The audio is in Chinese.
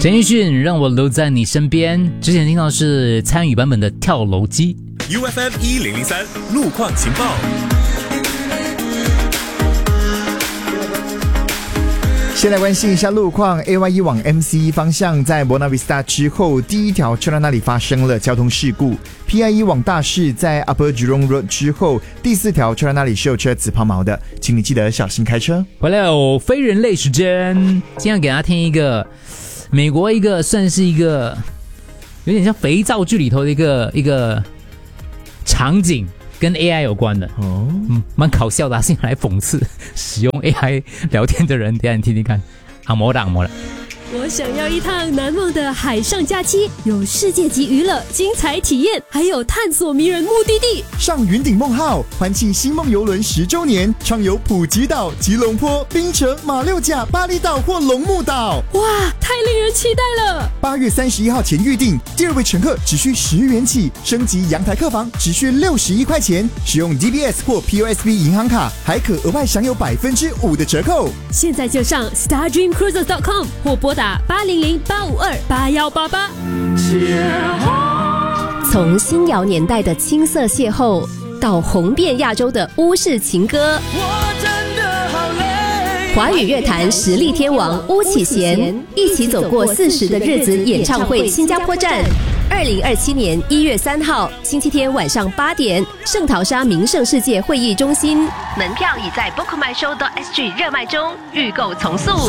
陈奕迅让我留在你身边，之前听到是参与版本的跳楼机。 UFM 1003路况情报。 先来关心一下路况 ，AYE 往 MC 方向在 Buona Vista 之后，第一条车道那里发生了交通事故。PIE 往大市在 Upper Jurong Road 之后，第4条车道那里是有车子抛锚的，请你记得小心开车。 回来有非人类时间，今天给大家听一个美国算是一个有点像肥皂剧里头的一个场景。跟 AI 有关的蛮搞笑的，是用来讽刺使用 AI 聊天的人。等一下你听听看，按摩的。 我想要一趟难忘的海上假期，有世界级娱乐、精彩体验，还有探索迷人目的地。 上云顶梦号，欢庆星梦游轮10周年，畅游普吉岛、吉隆坡、槟城、马六甲、巴厘岛或龙目岛。 哇，太令人期待了 ！8月31号前预定，第2位乘客只需10元起，升级阳台客房只需61块钱，使用 DBS 或 POSB 银行卡，还可额外享有5%的折扣。 现在就上 StarDreamCruises.com 或拨打800-852-8188。从新谣年代的青涩邂逅，到红遍亚洲的巫式情歌，华语乐坛实力天王巫启贤一起走过40的日子演唱会新加坡站，2027年1月3号星期天晚上8点，圣淘沙名胜世界会议中心，门票已在 bookmyshow.sg 热卖中，预购从速。